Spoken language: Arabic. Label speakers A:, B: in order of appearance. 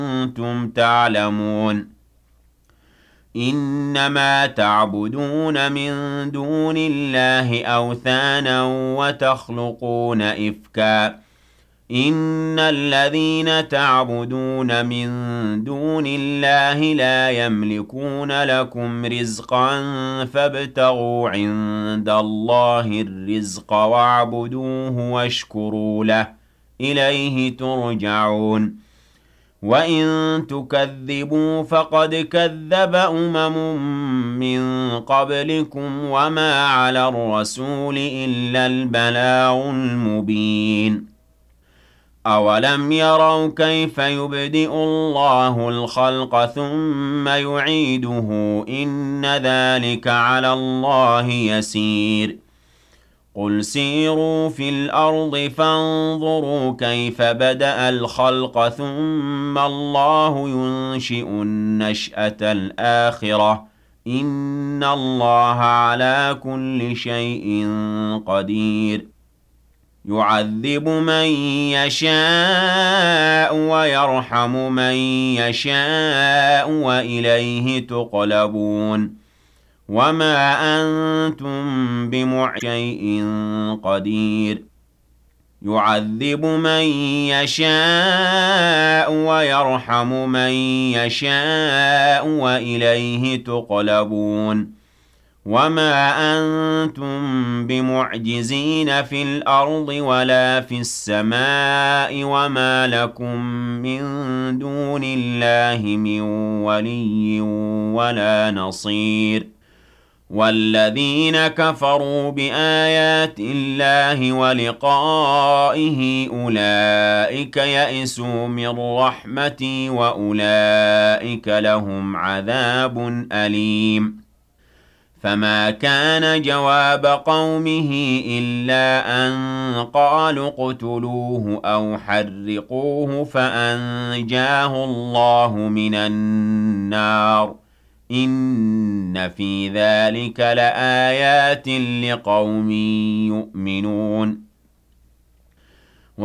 A: كنتم تعلمون إنما تعبدون من دون الله أوثانا وتخلقون إفكا إن الذين تعبدون من دون الله لا يملكون لكم رزقا فابتغوا عند الله الرزق واعبدوه واشكروا له إليه ترجعون وَإِن تُكَذِّبُوا فَقَدْ كَذَّبَ من قَبْلِكُمْ وَمَا عَلَى الرَّسُولِ إِلَّا الْبَلَاغُ الْمُبِينُ أَوَلَمْ يَرَوْا كَيْفَ يُبْدِئُ اللَّهُ الْخَلْقَ ثُمَّ يُعِيدُهُ إِنَّ ذَلِكَ عَلَى اللَّهِ يَسِيرٌ قُلْ سِيرُوا فِي الْأَرْضِ فَانظُرُوا كَيْفَ بَدَأَ الْخَلْقَ ثُمَّ اللَّهُ يُنشِئُ النَّشْأَةَ الْآخِرَةَ ۚ إِنَّ اللَّهَ عَلَىٰ كُلِّ شَيْءٍ قَدِيرٌ يُعَذِّبُ مَن يَشَاءُ وَيَرْحَمُ مَن يَشَاءُ وَإِلَيْهِ تُقْلَبُونَ وَمَا أَنتُم بِمُعْجِزِينَ شَيْءٍ قَدِيرٌ يُعَذِّبُ مَن يَشَاءُ وَيَرْحَمُ مَن يَشَاءُ وَإِلَيْهِ تُقْلَبُونَ وَمَا أَنتُم بِمُعْجِزِينَ فِي الْأَرْضِ وَلَا فِي السَّمَاءِ وَمَا لَكُم مِّن دُونِ اللَّهِ مِن وَلِيٍّ وَلَا نَصِيرٍ وَالَّذِينَ كَفَرُوا بِآيَاتِ اللَّهِ وَلِقَائِهِ أُولَٰئِكَ يَئِسُوا مِن رَّحْمَتِي وَأُولَٰئِكَ لَهُمْ عَذَابٌ أَلِيمٌ فَمَا كَانَ جَوَابَ قَوْمِهِ إِلَّا أَن قَالُوا اقْتُلُوهُ أَوْ حَرِّقُوهُ فَأَنجَاهُ اللَّهُ مِنَ النَّارِ إِنَّ فِي ذَلِكَ لَآيَاتٍ لِقَوْمٍ يُؤْمِنُونَ